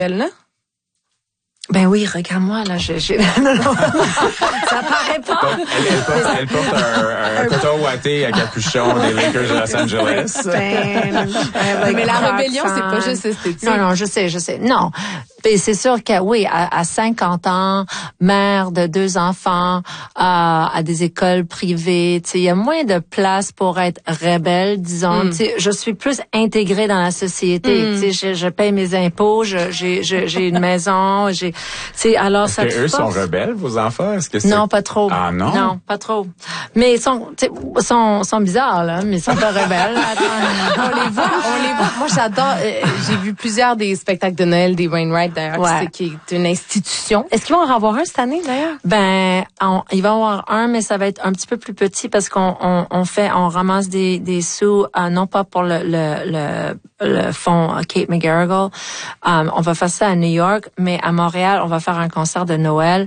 Là? Ben oui, regarde-moi, là, non, ça paraît pas. Donc, elle porte un coton ouaté à capuchon des Lakers de Los Angeles. Mais la rébellion, c'est pas juste esthétique. Non, je sais. Non. Et c'est sûr que oui, à 50 ans, mère de 2 enfants, à des écoles privées, tu sais, il y a moins de place pour être rebelle, disons. Tu sais, je suis plus intégrée dans la société. Tu sais, je paye mes impôts, j'ai une maison, tu sais, alors Est-ce ça. que eux sont rebelles, vos enfants? Est-ce que c'est... Non, pas trop. Ah non? Non, pas trop. Mais ils sont bizarres là, mais ils sont pas rebelles. On les voit. Moi, j'adore. J'ai vu plusieurs des spectacles de Noël des Wainwright d'ailleurs, qui est une institution. Est-ce qu'ils vont en avoir un cette année d'ailleurs? Ben, il va y en avoir un, mais ça va être un petit peu plus petit parce qu'on ramasse des sous, non pas pour le fonds Kate McGarrigle. On va faire ça à New York, mais à Montréal, on va faire un concert de Noël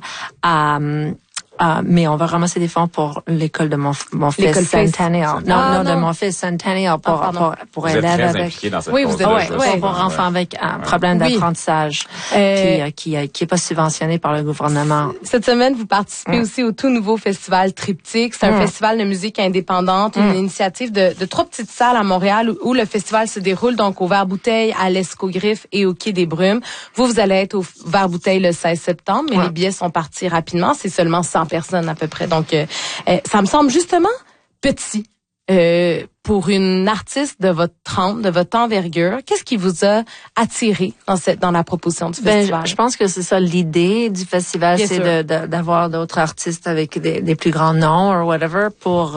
mais on va ramasser des fonds pour l'école de mon fils Centennial. Non, de mon fils Centennial pour élèves avec. Très impliqué dans cette oui, vous êtes pour enfants avec un problème d'apprentissage qui est pas subventionné par le gouvernement. Cette semaine, vous participez aussi au tout nouveau festival Triptyque. C'est un festival de musique indépendante, une initiative de 3 petites salles à Montréal où le festival se déroule donc au Vert-Bouteille, à l'Escogriffe et au Quai des Brumes. Vous allez être au Vert-Bouteille le 16 septembre, mais les billets sont partis rapidement. C'est seulement 100 personnes à peu près. Donc, ça me semble justement petit pour une artiste de votre trempe, de votre envergure. Qu'est-ce qui vous a attiré dans la proposition du festival? Je pense que c'est ça l'idée du festival, Bien c'est d'avoir d'autres artistes avec des plus grands noms or whatever pour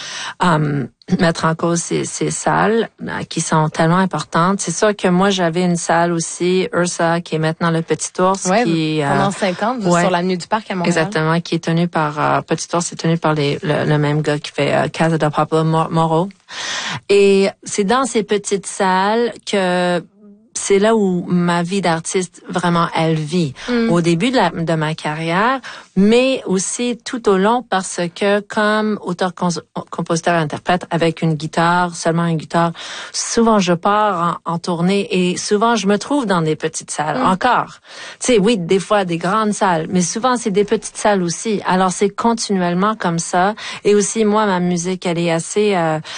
mettre en cause ces salles qui sont tellement importantes. C'est sûr que moi j'avais une salle aussi, Ursa, qui est maintenant le Petit Ours, qui pendant 5 ans sur l'avenue du Parc à Montréal. Exactement, qui est tenu par Petit Ours, c'est tenu par le même gars qui fait Casa de Pablo Moro. Et c'est dans ces petites salles que c'est là où ma vie d'artiste vraiment elle vit. Au début de ma carrière, mais aussi tout au long parce que comme auteur, compositeur, interprète avec seulement une guitare, souvent je pars en tournée et souvent je me trouve dans des petites salles encore. Tu sais, oui, des fois des grandes salles, mais souvent c'est des petites salles aussi. Alors c'est continuellement comme ça. Et aussi moi, ma musique, elle est assez,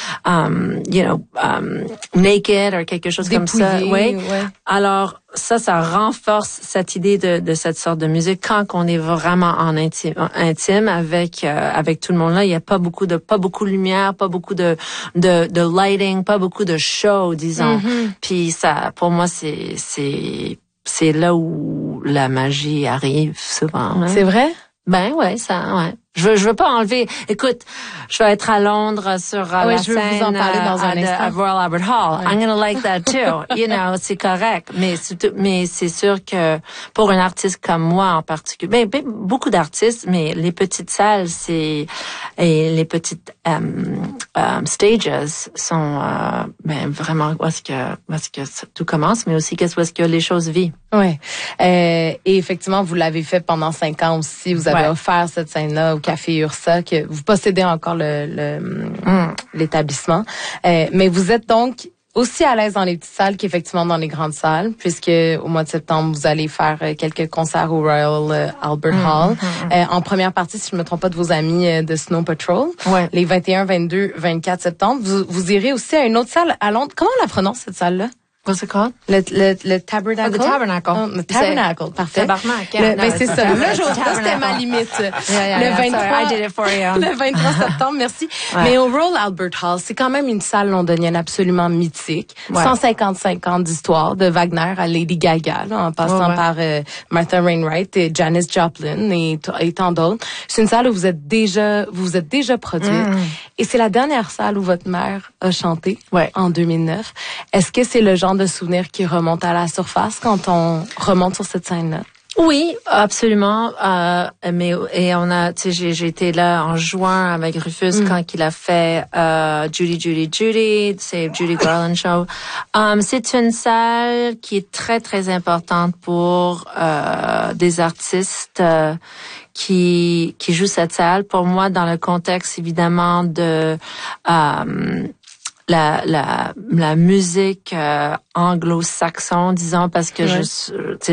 naked ou quelque chose comme ça. Oui. Ouais. Alors ça renforce cette idée de cette sorte de musique quand on est vraiment en intime avec tout le monde là. Il y a pas beaucoup de lumière, pas beaucoup de lighting, pas beaucoup de show, disons. Puis ça, pour moi, c'est là où la magie arrive souvent. Hein. C'est vrai? Ben ouais, Je veux pas enlever. Écoute, je vais être à Londres sur la je veux scène vous en parler dans un instant. à Royal Albert Hall. I'm gonna like that too. C'est correct. Mais c'est sûr que pour un artiste comme moi en particulier, beaucoup d'artistes, mais les petites salles, et les petites stages sont vraiment où est-ce que tout commence, mais aussi où est-ce que les choses vivent. Ouais. Et effectivement, vous l'avez fait pendant 5 ans aussi. Vous avez offert cette scène-là au Café Ursa, que vous possédez encore l'établissement. Mais vous êtes donc aussi à l'aise dans les petites salles qu'effectivement dans les grandes salles, puisque au mois de septembre, vous allez faire quelques concerts au Royal Albert Hall. En première partie, si je me trompe pas, de vos amis de Snow Patrol. Ouais. Les 21, 22, 24 septembre. Vous irez aussi à une autre salle à Londres. Comment on la prononce, cette salle-là? What's it called? Le Tabernacle. The Tabernacle. Le Tabernacle, parfait. C'est ça. Là, c'était ma limite. Le 23, I did it for you. Le 23 septembre, merci. Ouais. Mais au Royal Albert Hall, c'est quand même une salle londonienne absolument mythique. 155 ans d'histoire, de Wagner à Lady Gaga, là, en passant par Martha Wainwright et Janis Joplin et tant d'autres. C'est une salle où vous vous êtes déjà produite. Et c'est la dernière salle où votre mère a chanté en 2009. Est-ce que c'est le genre de souvenir qui remonte à la surface quand on remonte sur cette scène-là? Oui, absolument. J'ai été là en juin avec Rufus quand il a fait Judy, c'est Judy Garland Show. C'est une salle qui est très très importante pour des artistes qui jouent cette salle. Pour moi, dans le contexte évidemment de la musique anglo-saxon, disons, parce que